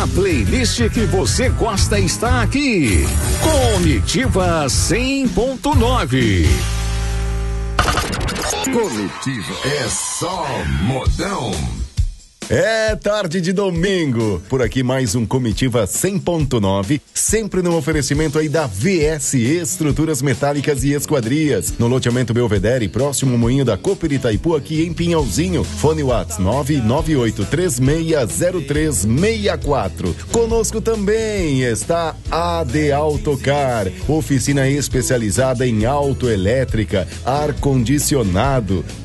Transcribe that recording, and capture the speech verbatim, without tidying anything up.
playlist que você gosta está aqui. Comitiva cem ponto nove. Comitiva é só modão. É tarde de domingo, por aqui mais um Comitiva cem ponto nove, sempre no oferecimento aí da V S Estruturas Metálicas e Esquadrias, no loteamento Belvedere, próximo ao Moinho da Cooper Itaipu, aqui em Pinhalzinho. Fone WhatsApp nove nove oito três seis zero três seis quatro. Conosco também está a de Autocar, oficina especializada em autoelétrica, ar-condicionado,